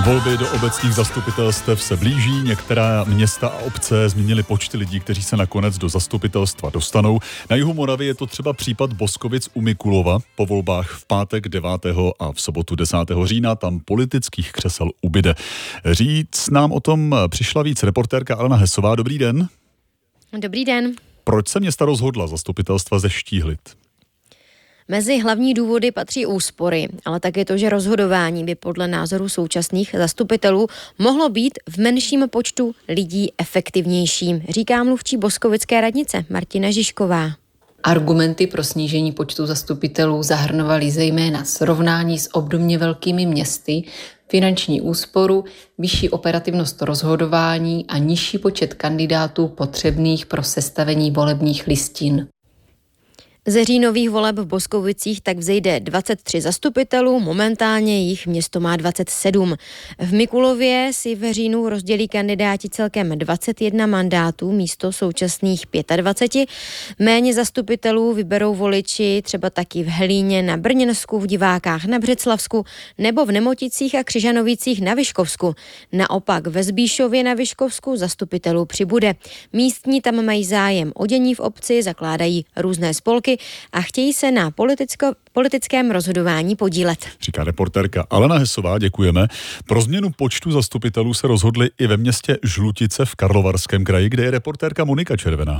Volby do obecních zastupitelstev se blíží, některá města a obce změnily počty lidí, kteří se nakonec do zastupitelstva dostanou. Na jihu Moravy je to třeba případ Boskovic u Mikulova. Po volbách v pátek 9. a v sobotu 10. října tam politických křesel ubyde. Říct nám o tom přišla víc reportérka Alena Hesová. Dobrý den. Dobrý den. Proč se města rozhodla zastupitelstva zeštíhlit? Mezi hlavní důvody patří úspory, ale také to, že rozhodování by podle názoru současných zastupitelů mohlo být v menším počtu lidí efektivnější, říká mluvčí boskovické radnice Martina Žižková. Argumenty pro snížení počtu zastupitelů zahrnovaly zejména srovnání s obdobně velkými městy, finanční úsporu, vyšší operativnost rozhodování a nižší počet kandidátů potřebných pro sestavení volebních listin. Ze říjnových voleb v Boskovicích tak vzejde 23 zastupitelů, momentálně jich město má 27. V Mikulově si v říjnu rozdělí kandidáti celkem 21 mandátů místo současných 25. Méně zastupitelů vyberou voliči třeba taky v Helíně na Brněnsku, v Divákách na Břeclavsku nebo v Nemoticích a Křižanovicích na Vyškovsku. Naopak ve Zbíšově na Vyškovsku zastupitelů přibude. Místní tam mají zájem o dění v obci, zakládají různé spolky a chtějí se na politickém rozhodování podílet. Říká reportérka Alena Hesová, děkujeme. Pro změnu počtu zastupitelů se rozhodli i ve městě Žlutice v Karlovarském kraji, kde je reportérka Monika Červená.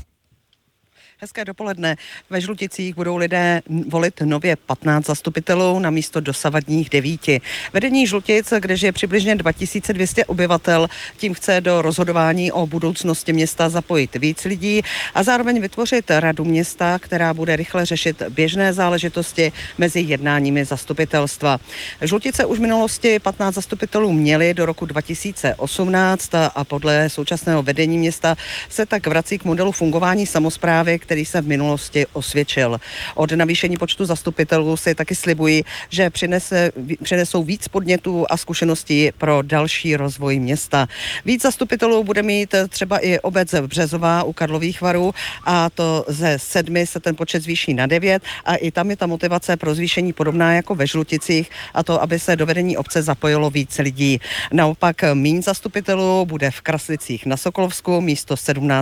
Hezké dopoledne. Ve Žluticích budou lidé volit nově 15 zastupitelů na místo dosavadních 9. Vedení Žlutic, kde žije přibližně 2200 obyvatel, tím chce do rozhodování o budoucnosti města zapojit víc lidí a zároveň vytvořit radu města, která bude rychle řešit běžné záležitosti mezi jednáními zastupitelstva. Žlutice už v minulosti 15 zastupitelů měly do roku 2018 a podle současného vedení města se tak vrací k modelu fungování samosprávy, který se v minulosti osvědčil. Od navýšení počtu zastupitelů si taky slibují, že přinesou víc podnětů a zkušeností pro další rozvoj města. Víc zastupitelů bude mít třeba i obec Březová u Karlových Varů a to ze 7 se ten počet zvýší na 9 a i tam je ta motivace pro zvýšení podobná jako ve Žluticích a to, aby se do vedení obce zapojilo víc lidí. Naopak míň zastupitelů bude v Kraslicích na Sokolovsku místo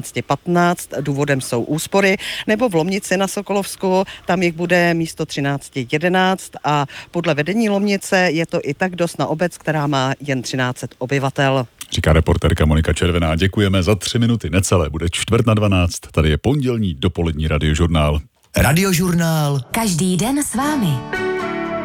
17-15, důvodem jsou úspory, nebo v Lomnici na Sokolovsku, tam jich bude místo 13-11 a podle vedení Lomnice je to i tak dost na obec, která má jen 13 obyvatel. Říká reportérka Monika Červená. Děkujeme za 3 minuty necelé. Bude 11:45. Tady je pondělní dopolední radiožurnál. Radiožurnál. Každý den s vámi.